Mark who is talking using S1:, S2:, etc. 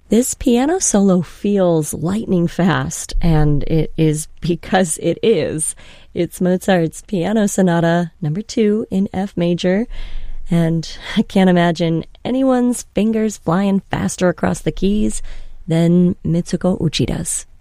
S1: This piano solo feels lightning fast, and it is because it is. It's Mozart's Piano Sonata No. 2 in F major, and I can't imagine anyone's fingers flying faster across the keys than Mitsuko Uchida's.